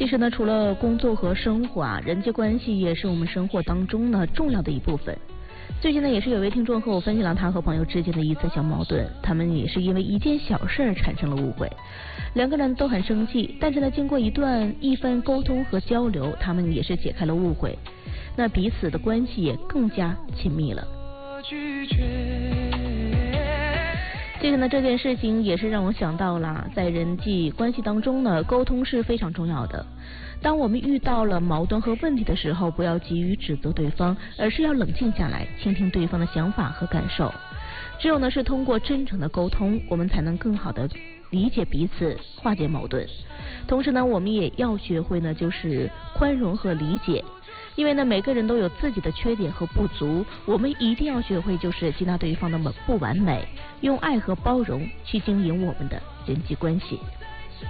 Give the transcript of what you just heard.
其实呢，除了工作和生活啊，人际关系也是我们生活当中呢重要的一部分。最近呢，也是有位听众和我分享了他和朋友之间的一次小矛盾，他们也是因为一件小事产生了误会，两个人都很生气，但是呢，经过一番沟通和交流，他们也是解开了误会，那彼此的关系也更加亲密了。其实呢，这件事情也是让我想到了，在人际关系当中呢，沟通是非常重要的。当我们遇到了矛盾和问题的时候，不要急于指责对方，而是要冷静下来，倾听对方的想法和感受。只有呢是通过真诚的沟通，我们才能更好的理解彼此，化解矛盾。同时呢，我们也要学会呢就是宽容和理解。因为呢，每个人都有自己的缺点和不足，我们一定要学会就是接纳对方的不完美，用爱和包容去经营我们的人际关系。